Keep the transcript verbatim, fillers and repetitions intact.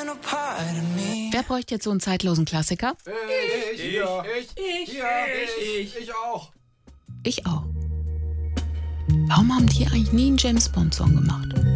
Wer bräuchte jetzt so einen zeitlosen Klassiker? Ich, ich, ich, ich, ich, ich, ich auch. Ich auch. Warum haben die eigentlich nie einen James-Bond-Song gemacht?